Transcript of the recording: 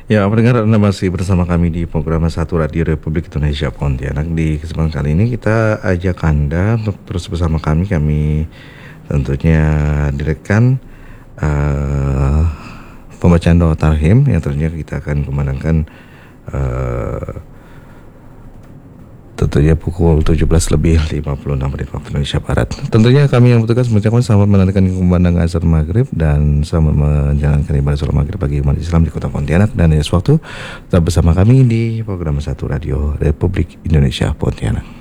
Ya, pendengar, Anda masih bersama kami di program Satu Radio Republik Indonesia Pontianak. Di kesempatan kali ini kita ajak Anda untuk terus bersama kami. Kami tentunya direkkan pembacaan doa tarhim yang tentunya kita akan kumandangkan tentunya pukul 17:56 waktu Indonesia Barat. Tentunya kami yang bertugas mengucapkan selamat menantikan kumandang azan maghrib dan selamat menjalankan ibadah sholat maghrib bagi umat Islam di Kota Pontianak. Dan di waktu tetap bersama kami di program Satu Radio Republik Indonesia Pontianak.